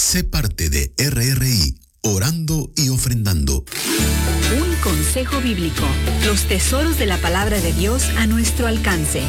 Sé parte de RRI, orando y ofrendando. Un consejo bíblico. Los tesoros de la palabra de Dios a nuestro alcance.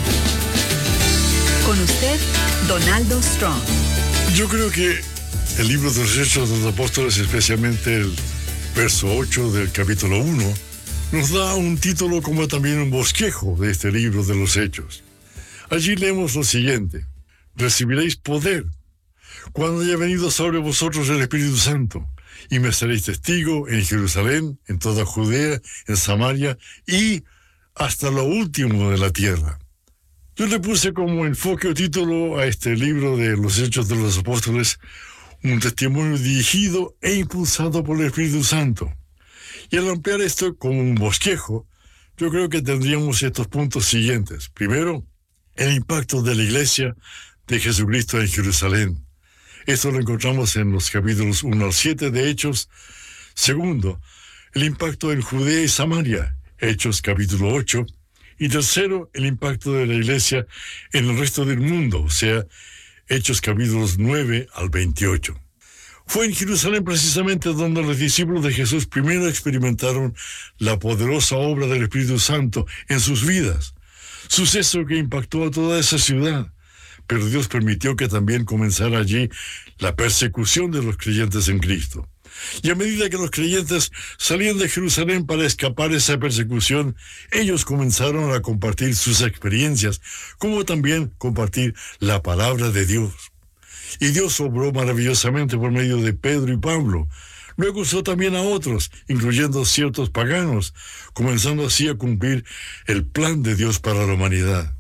Con usted, Donaldo Strong. Yo creo que el libro de los Hechos de los Apóstoles, especialmente el verso 8 del capítulo 1, nos da un título como también un bosquejo de este libro de los Hechos. Allí leemos lo siguiente: recibiréis poder cuando haya venido sobre vosotros el Espíritu Santo, y me seréis testigo en Jerusalén, en toda Judea, en Samaria y hasta lo último de la tierra. Yo le puse como enfoque o título a este libro de los Hechos de los Apóstoles un testimonio dirigido e impulsado por el Espíritu Santo. Y al ampliar esto como un bosquejo, yo creo que tendríamos estos puntos siguientes. Primero, el impacto de la iglesia de Jesucristo en Jerusalén. Esto lo encontramos en los capítulos 1 al 7 de Hechos. Segundo, el impacto en Judea y Samaria, Hechos capítulo 8. Y tercero, el impacto de la iglesia en el resto del mundo, o sea, Hechos capítulos 9 al 28. Fue en Jerusalén precisamente donde los discípulos de Jesús primero experimentaron la poderosa obra del Espíritu Santo en sus vidas, suceso que impactó a toda esa ciudad. Pero Dios permitió que también comenzara allí la persecución de los creyentes en Cristo. Y a medida que los creyentes salían de Jerusalén para escapar esa persecución, ellos comenzaron a compartir sus experiencias, como también compartir la palabra de Dios. Y Dios obró maravillosamente por medio de Pedro y Pablo. Luego usó también a otros, incluyendo ciertos paganos, comenzando así a cumplir el plan de Dios para la humanidad.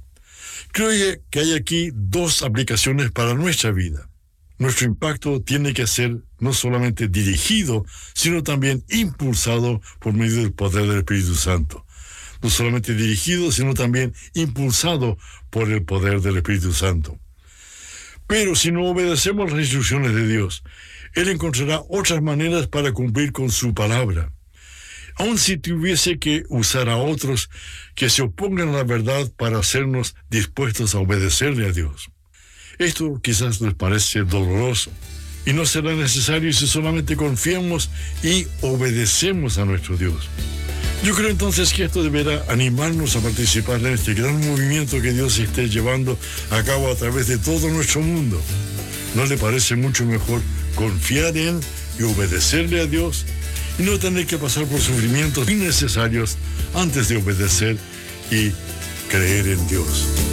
Creo que hay aquí dos aplicaciones para nuestra vida. Nuestro impacto tiene que ser no solamente dirigido, sino también impulsado por medio del poder del Espíritu Santo. No solamente dirigido, sino también impulsado por el poder del Espíritu Santo. Pero si no obedecemos las instrucciones de Dios, Él encontrará otras maneras para cumplir con su palabra. Aun si tuviese que usar a otros que se opongan a la verdad para hacernos dispuestos a obedecerle a Dios. Esto quizás les parece doloroso, y no será necesario si solamente confiamos y obedecemos a nuestro Dios. Yo creo entonces que esto deberá animarnos a participar en este gran movimiento que Dios esté llevando a cabo a través de todo nuestro mundo. ¿No le parece mucho mejor confiar en y obedecerle a Dios y no tener que pasar por sufrimientos innecesarios antes de obedecer y creer en Dios?